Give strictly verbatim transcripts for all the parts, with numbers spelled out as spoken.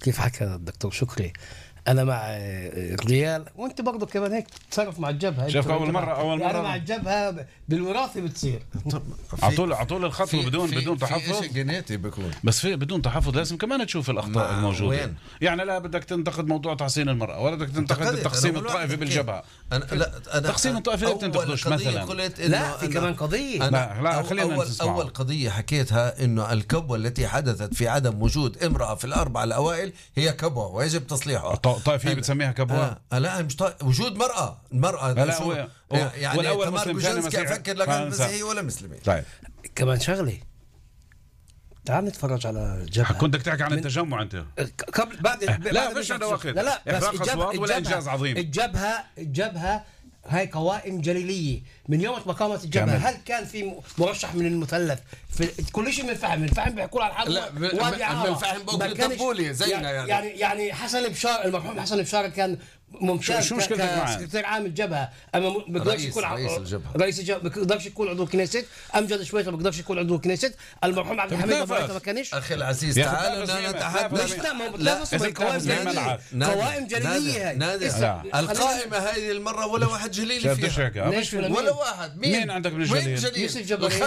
كيف حكى الدكتور شكري، انا مع الريال وانت برضه كمان هيك تصرف مع الجبهه. شوف اول مره اول مره يعني مع الجبهه بالوراثه بتصير على طول على طول الخط بدون بدون تحفظ جيناتي بكون، بس في بدون تحفظ لازم كمان تشوف الاخطاء الموجوده. وين؟ يعني لا بدك تنتقد موضوع تحسين المراه ولا بدك تنتقد التقسيم الطائفي بالجبهه. أنا لا أنا تقسيم الطائفي لا بتنتقدوش مثلا. لا في كمان قضيه. لا لا خلينا أول, نسمع. اول قضيه حكيتها انه الكبوه التي حدثت في عدم وجود امراه في الاربعه الاوائل هي كبوه ويجب تصليحها. طائفيه بتسميها كبوه؟ آه لا مش طا... وجود مراه المراه لا شو هو يعني والأول مسلم ثاني مسيحي افكر لا كان مسيحي ولا مسلمي. طيب كمان شغله، تعال نتفرج على الجبهه. كنت بدك تحكي عن التجمع انت قبل بعد لا فيش هذا وقت. لا لا بس الجبهه ولا انجاز عظيم. الجبهه الجبهه هاي قوائم جليليه من يوم ما قامت الجبهه. هل كان في مرشح من المثلث في كل شيء من فهم؟ من فهم بيحكوا على الحرب. لا من فهم بقول طبولي زينا يعني يعني يعني حسن بشار، المرحوم حسن بشار كان ممتاز. شو مشكلتك معه؟ سكرتير عام الجبهه، اما بيقدرش يكون رئيس الجبهه رئيس الجبهه بيقدرش يكون عضو كنيست. امجد شويته ما بيقدرش يكون عضو كنيست. المرحوم عبد الحميد ما كانش. اخي العزيز تعالوا نتحدث. قوائم جليليه. القائمه هذه المره ولا واحد جليل فيها ولا واحد. مين عندك من الجليل؟ يوسف جبرين.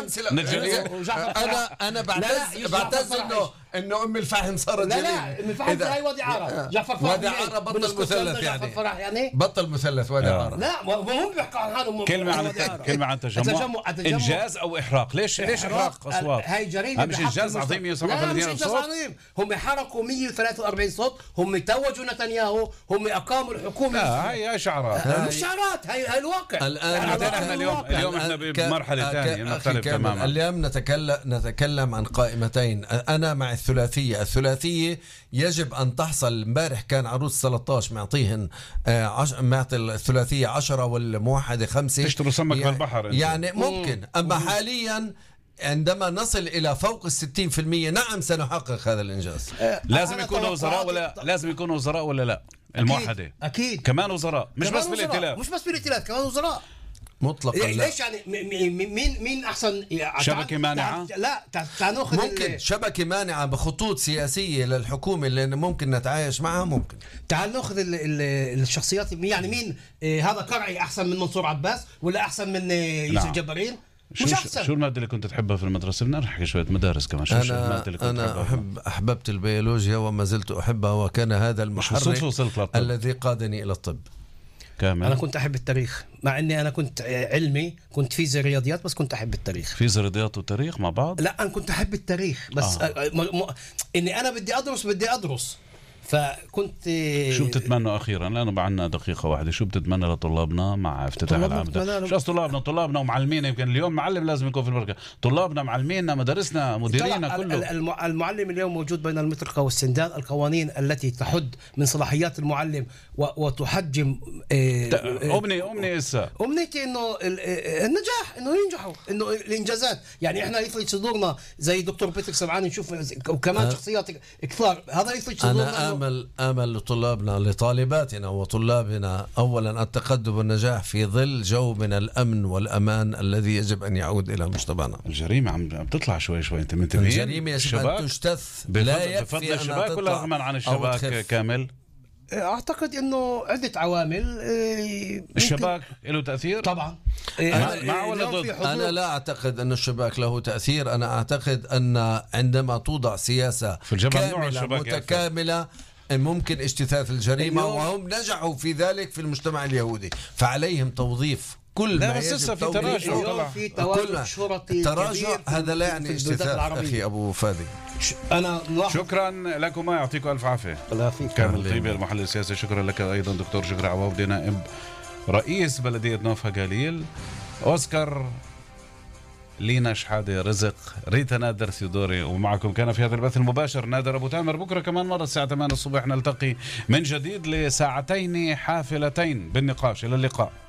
انا انا بعتز بعتز انه انه ام الفحم صارت لا جليل. لا ام الفحم هاي وادي عرب. جعفر فرح وادي عرب بطل مثلث يعني. يعني بطل مثلث وادي عرب. لا هم بيحكوا عن حالهم. كلمه عن كلمه عن تجمع. انجاز او احراق؟ ليش ليش احراق اصوات؟ هاي جريمه. مش انجاز عظيم مية وسبعة وثلاثين صوت. هم حرقوا مئة وثلاثة وأربعين صوت. هم توجوا نتنياهو. هم اقاموا الحكومه. لا هي شعارات. مش شعارات، هاي هاي الواقع. الان احنا اليوم اليوم احنا بمرحله ثانيه نختلف تماما. اليوم نتكلم نتكلم عن قائمتين. انا مع الثلاثيه. الثلاثيه يجب ان تحصل. امبارح كان عروس ثلاثة عشر معطيهن عش... معطي الثلاثيه عشرة والموحده خمسة. تشتروا سمك يعني بالبحر انت. يعني ممكن مم. اما مم. حاليا عندما نصل إلى فوق الستين في المية نعم سنحقق هذا الإنجاز. أه لازم يكونوا وزراء ولا لازم يكونوا وزراء ولا لا؟ الموحدة أكيد, أكيد. كمان وزراء مش كمان بس بالائتلاف. مش بس بالائتلاف كمان وزراء مطلقا. ليش يعني مين مين احسن شبكه مانعه؟ لا تعال ناخذ ممكن شبكه مانعه بخطوط سياسيه للحكومه اللي ممكن نتعايش معها. ممكن تعال ناخذ الشخصيات يعني مين هذا قرعي احسن من منصور عباس ولا احسن من يوسف جبرين؟ شو شو الماده اللي كنت تحبها في المدرسه؟ بدنا نحكي شويه مدارس كمان. شو أنا الماده اللي كنت انا تحبها؟ احب احببت البيولوجيا وما زلت احبها وكان هذا المحرك الذي قادني الى الطب. كامل. انا كنت احب التاريخ مع اني انا كنت علمي، كنت فيزياء رياضيات بس كنت احب التاريخ. فيزياء رياضيات وتاريخ مع بعض؟ لا انا كنت احب التاريخ بس آه. م... م... اني انا بدي ادرس بدي ادرس فكنت. شو بتتمنوا اخيرا لانه بعنا دقيقه واحده، شو بتتمنى لطلابنا مع افتتاح العام ده؟ شو طلابنا طلابنا ومعلمينا؟ يمكن اليوم معلم لازم يكون في المركز. طلابنا معلمينا مدارسنا مديرينا كله. المعلم اليوم موجود بين المطرقه والسندان. القوانين التي تحد من صلاحيات المعلم وتحجم امني امني اسا امنيتي انه النجاح، انه ينجحوا، انه الانجازات. يعني احنا يفرج صدورنا زي دكتور بيتر سبعاني نشوف وكمان شخصيات كثار. هذا يفرج صدورنا. آمل آمل لطلابنا لطالباتنا وطلابنا أولا التقدم والنجاح في ظل جو من الأمن والأمان الذي يجب أن يعود إلى مجتمعنا. الجريمة عم بتطلع شوي شوي. أنت منتبهين؟ الجريمة يجب أن تجتث. لا يكفي الشباك ولا رغما عن الشباك كامل؟ أعتقد أنه عدة عوامل. الشباك له تأثير طبعا. مع ولا ضد؟ أنا لا أعتقد أن الشباك له تأثير. أنا أعتقد أن عندما توضع سياسة كاملة متكاملة ممكن اجتثاث الجريمة وهم نجحوا في ذلك في المجتمع اليهودي، فعليهم توظيف كل ما يجب في تراجع. في تواجد شرطي تراجع. هذا لا يعني اجتثاث أخي أبو فادي. أنا شكرا لكم، يعطيكم ألف عافية. كامل طيبة المحلل السياسي. شكرا لك أيضا دكتور شكري عوضي نائب رئيس بلدية نوفا جليل. أوسكار، لينا شحادة، رزق، ريتا، نادر ثيودوري، ومعكم كان في هذا البث المباشر نادر أبو تامر. بكرة كمان مرة الساعة ثمانية الصبح نلتقي من جديد لساعتين حافلتين بالنقاش. إلى اللقاء.